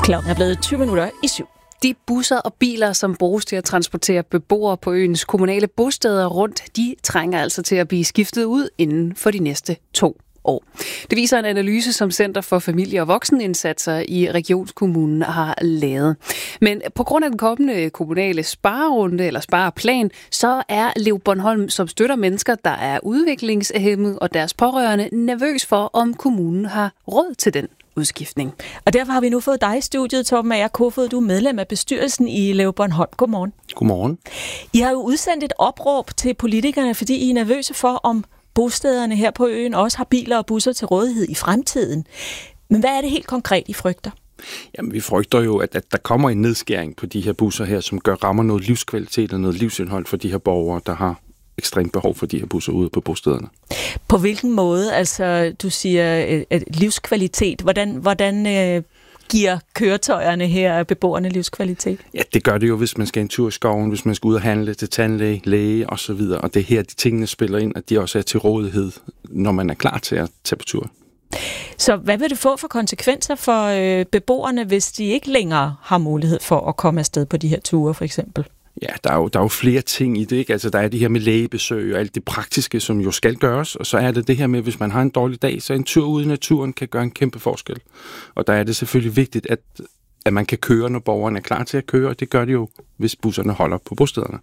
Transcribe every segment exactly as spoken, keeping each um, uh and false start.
Klokken er blevet tyve minutter i syv. De busser og biler, som bruges til at transportere beboere på øens kommunale bosteder rundt, de trænger altså til at blive skiftet ud inden for de næste to år. Det viser en analyse, som Center for Familie- og Voksenindsatser i Regionskommunen har lavet. Men på grund af den kommende kommunale sparerunde eller spareplan, så er Lev Bornholm, som støtter mennesker, der er udviklingshæmmet og deres pårørende, nervøs for, om kommunen har råd til den udskiftning. Og derfor har vi nu fået dig i studiet, Torben Ager Kofod. Du er medlem af bestyrelsen i Lev Bornholm. Godmorgen. Godmorgen. I har jo udsendt et opråb til politikerne, fordi I er nervøse for, om bostederne her på øen også har biler og busser til rådighed i fremtiden. Men hvad er det helt konkret, I frygter? Jamen, vi frygter jo, at, at der kommer en nedskæring på de her busser her, som gør rammer noget livskvalitet og noget livsindhold for de her borgere, der har ekstremt behov for de her busser ude på bostederne. På hvilken måde? Altså, du siger at livskvalitet. Hvordan, hvordan øh, giver køretøjerne her beboerne livskvalitet? Ja, det gør det jo, hvis man skal en tur i skoven, hvis man skal ud og handle til tandlæge, læge osv. Og det er her, de tingene spiller ind, at de også er til rådighed, når man er klar til at tage på tur. Så hvad vil det få for konsekvenser for øh, beboerne, hvis de ikke længere har mulighed for at komme afsted på de her ture, for eksempel? Ja, der er, jo, der er jo flere ting i det, ikke? Altså, der er det her med lægebesøg og alt det praktiske, som jo skal gøres, og så er det det her med, hvis man har en dårlig dag, så en tur ude i naturen kan gøre en kæmpe forskel. Og der er det selvfølgelig vigtigt, at, at man kan køre, når borgerne er klar til at køre, og det gør de jo, hvis busserne holder på bostederne.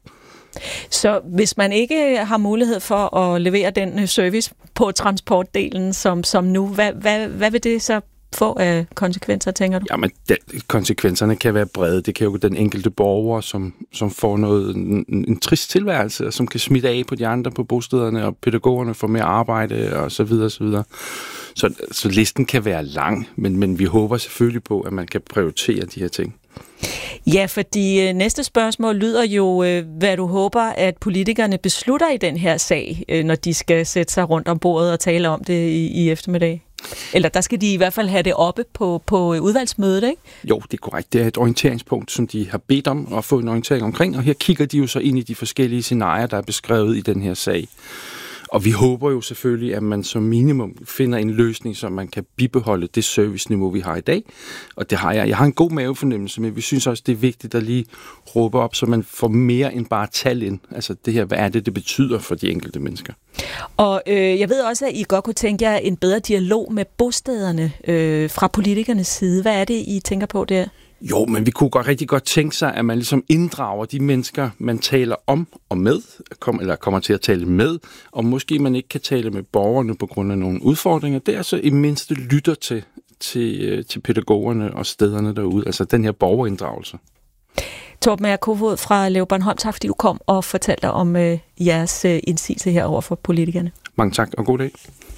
Så hvis man ikke har mulighed for at levere den service på transportdelen som, som nu, hvad, hvad, hvad vil det så få af konsekvenser, tænker du? Jamen, de, konsekvenserne kan være brede. Det kan jo den enkelte borger, som, som får noget, en, en trist tilværelse, og som kan smitte af på de andre på bostederne, og pædagogerne får mere arbejde, og så videre, og så videre. Så, så listen kan være lang, men, men vi håber selvfølgelig på, at man kan prioritere de her ting. Ja, fordi næste spørgsmål lyder jo, hvad du håber, at politikerne beslutter i den her sag, når de skal sætte sig rundt om bordet og tale om det i, i eftermiddag. Eller der skal de i hvert fald have det oppe på, på udvalgsmødet, ikke? Jo, det er korrekt. Det er et orienteringspunkt, som de har bedt om at få en orientering omkring, og her kigger de jo så ind i de forskellige scenarier, der er beskrevet i den her sag. Og vi håber jo selvfølgelig, at man som minimum finder en løsning, så man kan bibeholde det serviceniveau, vi har i dag. Og det har jeg. Jeg har en god mavefornemmelse, men vi synes også, det er vigtigt at lige råbe op, så man får mere end bare tal ind. Altså det her, hvad er det, det betyder for de enkelte mennesker? Og øh, jeg ved også, at I godt kunne tænke jer en bedre dialog med bostederne øh, fra politikernes side. Hvad er det, I tænker på der? Jo, men vi kunne godt rigtig godt tænke sig, at man ligesom inddrager de mennesker, man taler om og med, kom, eller kommer til at tale med, og måske man ikke kan tale med borgerne på grund af nogle udfordringer. Det er så i mindste lytter til, til, til pædagogerne og stederne derude, altså den her borgerinddragelse. Torben Ager Kofod fra Lev Bornholm, tak fordi du kom og fortalte om øh, jeres øh, indsigelse her over for politikerne. Mange tak og god dag.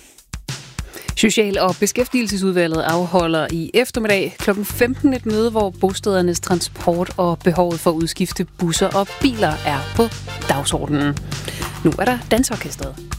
Social- og Beskæftigelsesudvalget afholder i eftermiddag klokken femten et møde, hvor bostedernes transport og behovet for at udskifte busser og biler er på dagsordenen. Nu er der Dansorkestret.